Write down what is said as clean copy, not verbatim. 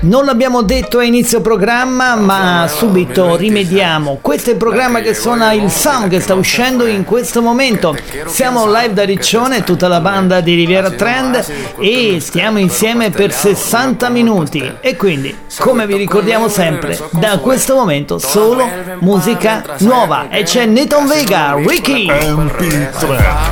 Non l'abbiamo detto a inizio programma, ma subito rimediamo. Questo è il programma che suona il sound che sta uscendo in questo momento. Siamo live da Riccione, tutta la banda di Riviera Trend, e stiamo insieme per 60 minuti. E quindi, come vi ricordiamo sempre, da questo momento solo musica nuova. E c'è Neton Vega, Ricky. MP3.